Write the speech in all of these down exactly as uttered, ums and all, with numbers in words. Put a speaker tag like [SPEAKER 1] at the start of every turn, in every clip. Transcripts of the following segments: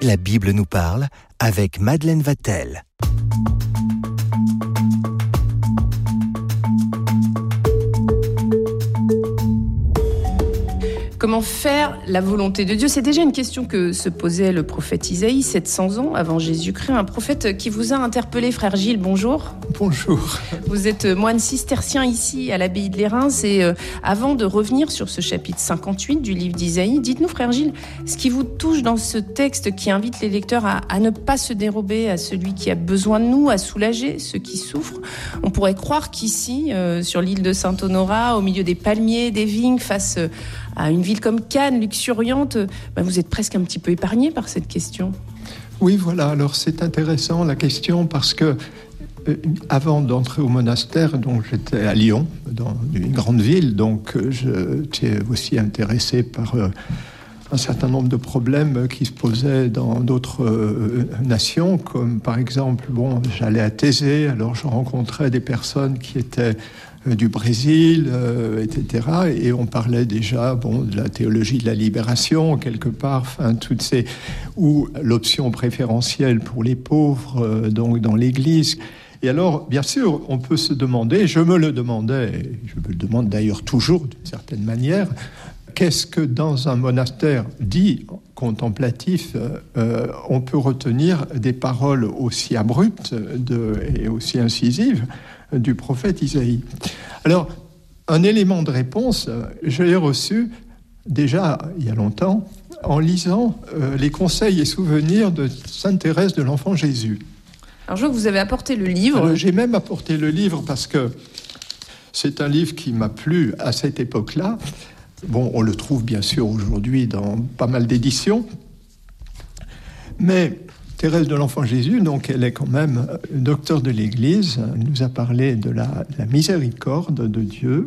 [SPEAKER 1] La Bible nous parle avec Madeleine Vatel.
[SPEAKER 2] Comment faire la volonté de Dieu ? C'est déjà une question que se posait le prophète Isaïe sept cents ans avant Jésus-Christ. Un prophète qui vous a interpellé, frère Gilles, bonjour.
[SPEAKER 3] Bonjour.
[SPEAKER 2] Vous êtes moine cistercien ici à l'abbaye de Lérins. Et euh, avant de revenir sur ce chapitre cinquante-huit du livre d'Isaïe, dites-nous, frère Gilles, ce qui vous touche dans ce texte qui invite les lecteurs à, à ne pas se dérober à celui qui a besoin de nous, à soulager ceux qui souffrent. On pourrait croire qu'ici, euh, sur l'île de Saint-Honorat, au milieu des palmiers, des vignes, face euh, à une ville comme Cannes, luxuriante, ben vous êtes presque un petit peu épargné par cette question.
[SPEAKER 3] Oui, voilà. Alors c'est intéressant la question parce que euh, avant d'entrer au monastère, donc j'étais à Lyon, dans une grande ville, donc euh, j'étais aussi intéressé par euh, un certain nombre de problèmes qui se posaient dans d'autres euh, nations, comme par exemple, bon, j'allais à Thésée, alors je rencontrais des personnes qui étaient du Brésil, euh, et cetera. Et on parlait déjà, bon, de la théologie de la libération, quelque part, enfin, toutes ces... ou l'option préférentielle pour les pauvres, euh, donc dans l'Église. Et alors, bien sûr, on peut se demander, je me le demandais, et je me le demande d'ailleurs toujours, d'une certaine manière, qu'est-ce que dans un monastère dit contemplatif, euh, on peut retenir des paroles aussi abruptes de, et aussi incisives du prophète Isaïe. Alors, un élément de réponse, je l'ai reçu déjà il y a longtemps en lisant euh, les conseils et souvenirs de Sainte Thérèse de l'Enfant Jésus.
[SPEAKER 2] Alors, je vois que vous avez apporté le livre.
[SPEAKER 3] Alors, j'ai même apporté le livre parce que c'est un livre qui m'a plu à cette époque-là. Bon, on le trouve bien sûr aujourd'hui dans pas mal d'éditions, mais Thérèse de l'Enfant Jésus, donc elle est quand même docteur de l'Église, elle nous a parlé de la, de la miséricorde de Dieu,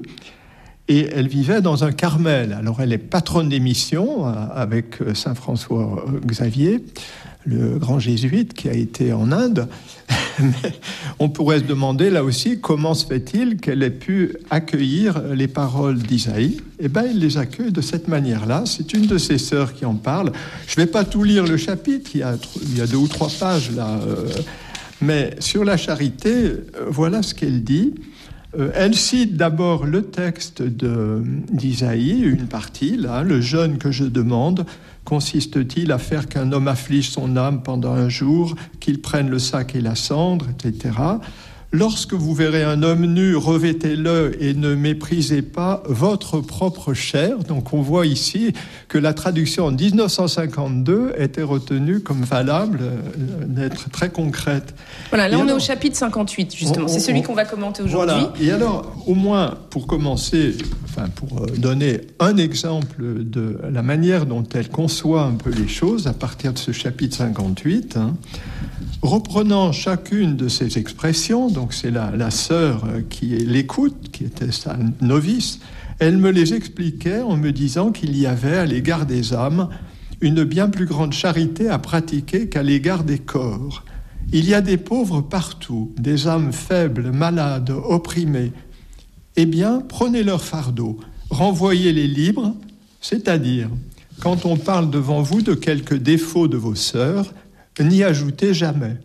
[SPEAKER 3] et elle vivait dans un Carmel. Alors elle est patronne des missions avec Saint François Xavier, le grand jésuite qui a été en Inde. Mais on pourrait se demander là aussi comment se fait-il qu'elle ait pu accueillir les paroles d'Isaïe. Eh bien, elle les accueille de cette manière-là. C'est une de ses sœurs qui en parle. Je ne vais pas tout lire le chapitre, il y a, il y a deux ou trois pages là. Euh, mais sur la charité, euh, voilà ce qu'elle dit. Euh, elle cite d'abord le texte de, d'Isaïe, une partie, là, le jeûne que je demande. Consiste-t-il à faire qu'un homme afflige son âme pendant un jour, qu'il prenne le sac et la cendre, et cetera. Lorsque vous verrez un homme nu, revêtez-le et ne méprisez pas votre propre chair. Donc on voit ici que la traduction en dix-neuf cent cinquante-deux était retenue comme valable, euh, d'être très concrète.
[SPEAKER 2] Voilà, là
[SPEAKER 3] et
[SPEAKER 2] on
[SPEAKER 3] alors,
[SPEAKER 2] est au chapitre cinquante-huit, justement. On, on, C'est celui qu'on va commenter aujourd'hui.
[SPEAKER 3] Voilà. Et alors, au moins, pour commencer, enfin pour donner un exemple de la manière dont elle conçoit un peu les choses, à partir de ce chapitre cinquante-huit, hein, reprenant chacune de ces expressions, donc c'est la, la sœur qui l'écoute, qui était sa novice, elle me les expliquait en me disant qu'il y avait à l'égard des âmes une bien plus grande charité à pratiquer qu'à l'égard des corps. Il y a des pauvres partout, des âmes faibles, malades, opprimées. Eh bien, prenez leur fardeau, renvoyez-les libres, c'est-à-dire, quand on parle devant vous de quelques défauts de vos sœurs, n'y ajoutez jamais,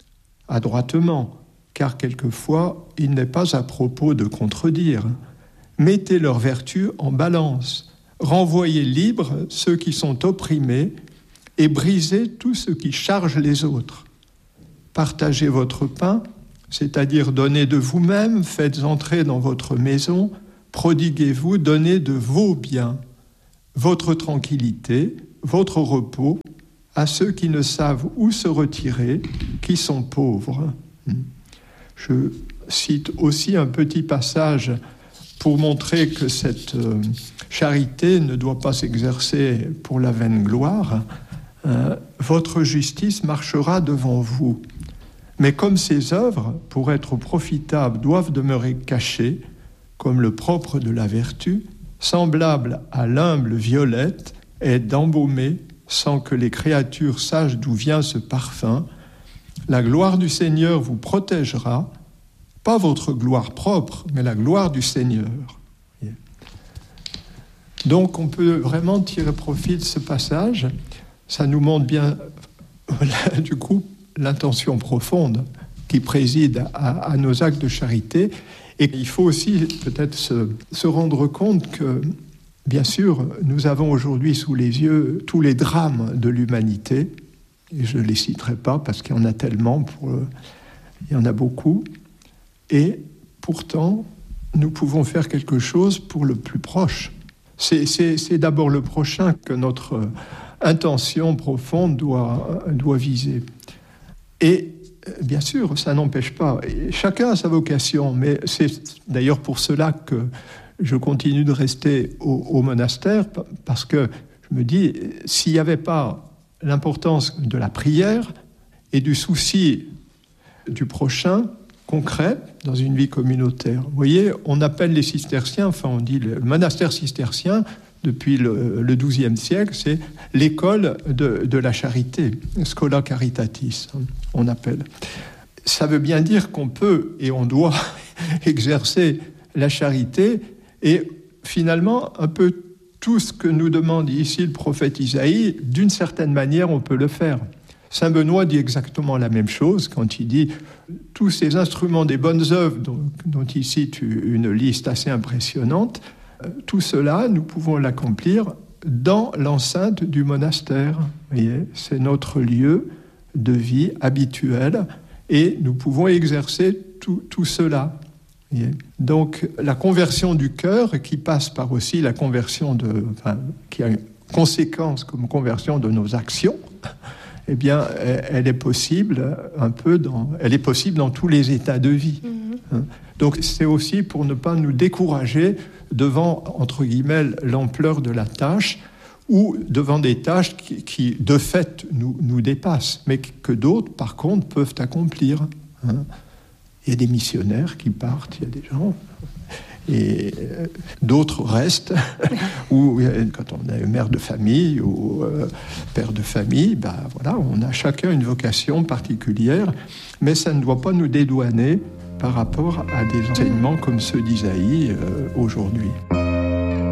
[SPEAKER 3] adroitement, car quelquefois il n'est pas à propos de contredire. Mettez leurs vertus en balance, renvoyez libres ceux qui sont opprimés et brisez tout ce qui charge les autres. Partagez votre pain, c'est-à-dire donnez de vous-même, faites entrer dans votre maison, prodiguez-vous, donnez de vos biens, votre tranquillité, votre repos, à ceux qui ne savent où se retirer, qui sont pauvres. Je cite aussi un petit passage pour montrer que cette charité ne doit pas s'exercer pour la vaine gloire. Euh, votre justice marchera devant vous. Mais comme ces œuvres, pour être profitables, doivent demeurer cachées, comme le propre de la vertu, semblable à l'humble violette, est d'embaumer sans que les créatures sachent d'où vient ce parfum, la gloire du Seigneur vous protégera, pas votre gloire propre, mais la gloire du Seigneur. Donc on peut vraiment tirer profit de ce passage. Ça nous montre bien là, du coup, l'intention profonde qui préside à, à nos actes de charité. Et il faut aussi peut-être se, se rendre compte que, bien sûr, nous avons aujourd'hui sous les yeux tous les drames de l'humanité. Et je ne les citerai pas parce qu'il y en a tellement, pour, il y en a beaucoup. Et pourtant, nous pouvons faire quelque chose pour le plus proche. C'est, c'est, c'est d'abord le prochain que notre intention profonde doit, doit viser. Et bien sûr, ça n'empêche pas. Et chacun a sa vocation, mais c'est d'ailleurs pour cela que je continue de rester au, au monastère, parce que je me dis, s'il n'y avait pas l'importance de la prière et du souci du prochain concret dans une vie communautaire. Vous voyez, on appelle les cisterciens, enfin on dit le monastère cistercien, depuis le, le douzième siècle, c'est l'école de, de la charité, Schola Caritatis, on appelle. Ça veut bien dire qu'on peut et on doit exercer la charité, et finalement, un peu tout ce que nous demande ici le prophète Isaïe, d'une certaine manière, on peut le faire. Saint Benoît dit exactement la même chose quand il dit « Tous ces instruments des bonnes œuvres, dont, dont il cite une liste assez impressionnante, tout cela, nous pouvons l'accomplir dans l'enceinte du monastère. » Vous voyez, c'est notre lieu de vie habituel et nous pouvons exercer tout, tout cela. Vous voyez. Donc, la conversion du cœur, qui passe par aussi la conversion de... Enfin, qui a une conséquence comme conversion de nos actions, eh bien, elle est possible un peu dans... Elle est possible dans tous les états de vie. Mm-hmm. Donc, c'est aussi pour ne pas nous décourager devant, entre guillemets, l'ampleur de la tâche, ou devant des tâches qui, qui de fait, nous, nous dépassent, mais que d'autres, par contre, peuvent accomplir. Hein. Il y a des missionnaires qui partent, il y a des gens, et euh, d'autres restent, ou quand on est mère de famille ou euh, père de famille, ben, voilà, on a chacun une vocation particulière, mais ça ne doit pas nous dédouaner par rapport à des enseignements comme ceux d'Isaïe euh, aujourd'hui.